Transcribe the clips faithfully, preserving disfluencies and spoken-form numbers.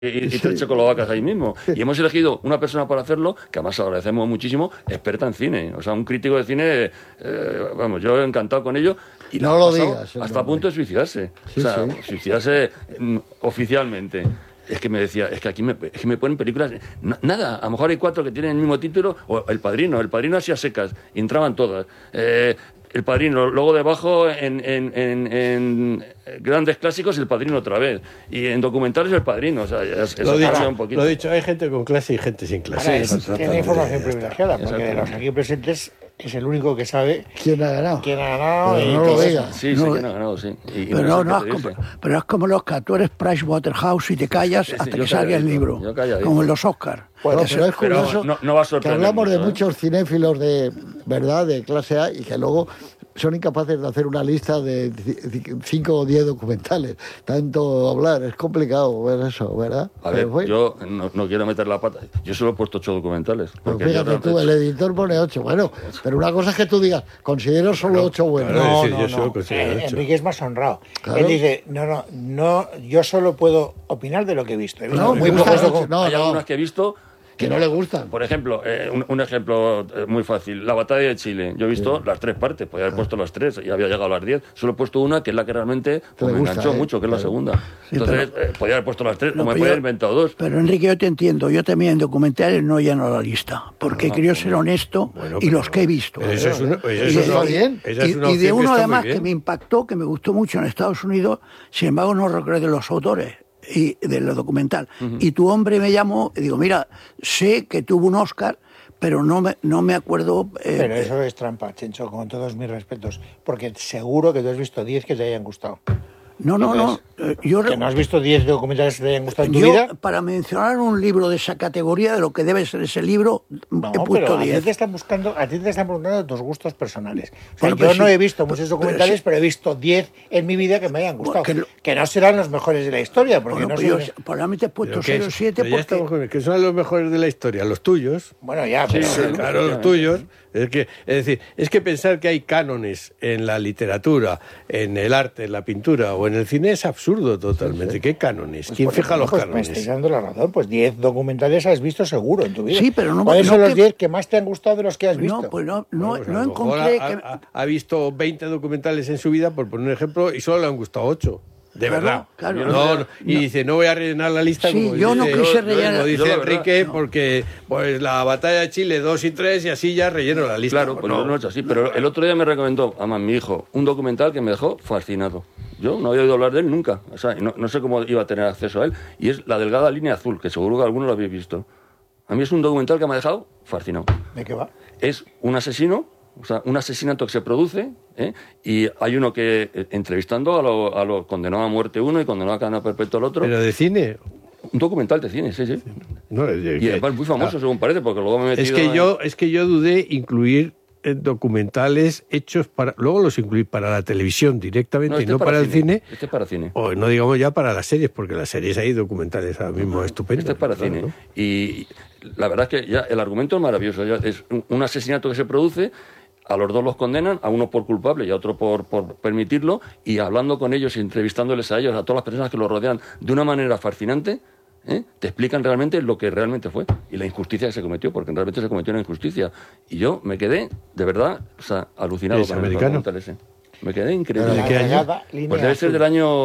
y, y tres checoslovacas ahí mismo. Y hemos elegido una persona para hacerlo, que además agradecemos muchísimo, experta en cine. O sea, un crítico de cine, eh, vamos, yo he encantado con ello. Y no lo digas. Hasta a punto de suicidarse. Sí, o sea, sí. suicidarse mm, oficialmente. Es que me decía, es que aquí me, es que me ponen películas... na- nada, a lo mejor hay cuatro que tienen el mismo título, o El Padrino, El Padrino así a secas, y entraban todas. Eh, El Padrino, luego debajo en, en, en, en grandes clásicos El Padrino otra vez, y en documentales El Padrino, o sea, es, es Lo dicho, un poquito. lo dicho, hay gente con clase y gente sin clase. Ahora, Sí, es, tiene información privilegiada, porque de los aquí presentes es el único que sabe ¿Quién ha ganado? quién ha ganado Pero y no lo todo digas. eso. Sí, No, sí, que no ha ganado, sí. Y- y Pero sé no, qué no, te es dice. como, pero es como los que tú eres Pricewaterhouse y te callas Sí, sí, hasta yo que salga el calladito, libro, yo calladito. como en los Oscars. Bueno, Puede pero es Pero curioso no, no va a que sorprender hablamos de mucho, ¿eh? muchos cinéfilos de verdad, de clase A, y que luego son incapaces de hacer una lista de cinco o diez documentales. Tanto hablar, es complicado ver eso, ¿verdad? A ver, Pero bueno, yo no, no quiero meter la pata. Yo solo he puesto ocho documentales. pues porque fíjate yo tú, el realmente- editor pone ocho. Bueno, pero una cosa es que tú digas, considero solo ocho buenos. claro. No, decir, no, yo solo no. considero Eh, ocho. Enrique es más honrado. Claro. Él dice, no, no, no, yo solo puedo opinar de lo que he visto. He visto No, muy me pocos gusta docu- mucho. No, hay no. algunas que he visto Que no le gustan. Por ejemplo, eh, un, un ejemplo eh, muy fácil, la batalla de Chile. Yo he visto las tres partes, podía haber puesto las tres y había llegado a las diez. Solo he puesto una, que es la que realmente pues, le me gusta, enganchó ¿eh? mucho, que es la Claro. segunda. Entonces, eh, podía haber puesto las tres, No, o me pero podía yo- haber inventado dos. Pero Enrique, yo te entiendo, yo también en documentales no lleno la lista, porque No, quiero no, ser honesto Bueno, y pero- los que he visto. pero eso es una- pues Y eso de- es una- bien. esa es y- una y de opción que uno está muy además bien. que me impactó, que me gustó mucho en Estados Unidos, sin embargo no recuerdo de los autores y del documental. Y tu hombre me llamó y digo, mira, sé que tuvo un Oscar, pero no me, no me acuerdo... eh, Pero eso es trampa, Chencho, con todos mis respetos. Porque seguro que tú has visto diez que te hayan gustado. no, no, no. eh, Yo, ¿Que no has visto diez documentales que te hayan gustado en tu yo, vida? para mencionar un libro de esa categoría, de lo que debe ser ese libro, No, he pero puesto a ti diez. te están buscando, a ti te están preguntando tus gustos personales. O sea, Bueno, yo pero no sí, he visto pero- muchos pero documentales, sí. pero he visto diez en mi vida que me hayan gustado. que lo- Que no serán los mejores de la historia, porque Bueno, no pues yo son- probablemente he puesto Pero que cero es- siete pero ya porque... estamos con- que son los mejores de la historia, los tuyos. Bueno, ya, Sí, pero... sí, Claro, los tuyos. Es que, es decir, es que pensar que hay cánones en la literatura, en el arte, en la pintura o en el cine es absurdo totalmente. ¿Qué cánones? Pues, ¿Quién por fija ejemplo, los pues, me cánones? estáis dando la razón. Pues diez documentales has visto seguro en tu vida. Sí, pero no- ¿Cuáles no son los que- diez que más te han gustado de los que has visto? No, pues no, no, Bueno, pues a no lo mejor encontré ha, que... ha- ha visto veinte documentales en su vida, por poner un ejemplo, y solo le han gustado ocho. De Claro, verdad. claro. No, no, y dice, no voy a rellenar la lista Sí, como yo no dice, quise como rellenar- dice Yo la verdad, Enrique, no. porque pues la batalla de Chile dos y tres y así ya relleno la lista. Claro, pues no, no es así. Pero el otro día me recomendó, además mi hijo, un documental que me dejó fascinado. Yo no había oído hablar de él nunca. O sea, no, no sé cómo iba a tener acceso a él. Y es La Delgada Línea Azul, que seguro que algunos lo habéis visto. A mí es un documental que me ha dejado fascinado. ¿De qué va? Es un asesino, o sea, un asesinato que se produce, ¿eh? Y hay uno que, eh, entrevistando a lo, a lo condenado a muerte uno y condenado a cadena perpetua al otro. Pero de cine. Un documental de cine, sí, sí. No, es- Y además muy famoso, según parece, porque luego me he metido... Es que en- yo, es que yo dudé incluir eh, documentales hechos para, luego los incluí para la televisión directamente No, y este no es para, el cine, Este es para cine. o no digamos ya para las series, porque las series hay documentales ahora mismo estupendos. Este es para claro, cine. ¿no? Y la verdad es que ya el argumento es maravilloso. Ya es un, un asesinato que se produce, a los dos los condenan, a uno por culpable y a otro por, por permitirlo, y hablando con ellos y entrevistándoles a ellos, a todas las personas que los rodean, de una manera fascinante, ¿eh? Te explican realmente lo que realmente fue y la injusticia que se cometió, porque realmente se cometió una injusticia. Y yo me quedé, de verdad, o sea, alucinado ¿Es con el americano? documental ese. Me quedé increíble. ¿De qué año? Delgada Línea Pues debe ser Azul. del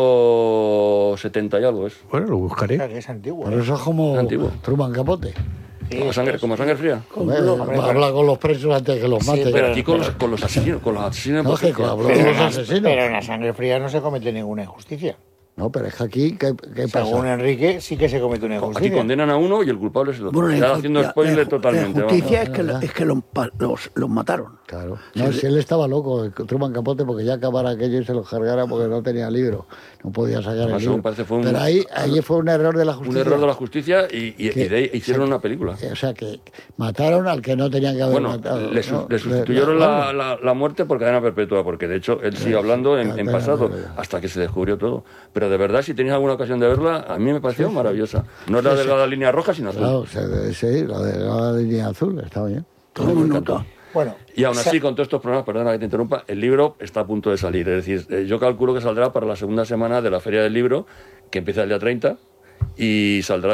año setenta y algo, es. Bueno, lo O sea, buscaré. que es antiguo. Pero ¿eh? eso es como Antiguo. Truman Capote. Sí, Como sangre, es- como sangre fría. Hombre, hombre, habla con los presos antes que los Sí, mate. Pero aquí con los, con los asesinos, con los asesinos en No, que potencia. habló Pero con en los la- asesinos. pero en la sangre fría no se comete ninguna injusticia. No, pero es que aquí, ¿qué, qué Según pasa? Enrique, sí que se comete una Aquí injusticia. condenan a uno y el culpable es el otro. Bueno, la Está inju- haciendo la- spoiler la inju- totalmente. La vamos. justicia es que, No, no, no. es que los, pa- los, los mataron. Claro. No, si él estaba loco, el Truman Capote, porque ya acabara aquello y se lo cargara porque no tenía libro. No podía sacar el Además, según libro. parece, fue un- Pero ahí, ahí fue un error de la Un justicia. error de la justicia y, y- Que- y de ahí hicieron o sea, una película. O sea, que mataron al que no tenían que haber Bueno, matado. le, su- ¿no? le sustituyeron Le- la, la- la muerte por cadena perpetua, porque de hecho él sigue hablando en, la en cadena pasado, perpetua. hasta que se descubrió todo. Pero de verdad, si tenéis alguna ocasión de verla, a mí me pareció maravillosa. No es la delgada línea roja, sino azul. Claro, o sea, de- sí, la de la línea azul, está bien. Todo me un encantó. nota. Bueno, Y aún sa- así, con todos estos problemas, perdona que te interrumpa, el libro está a punto de salir. Es decir, eh, yo calculo que saldrá para la segunda semana de la Feria del Libro, que empieza el día treinta, y saldrá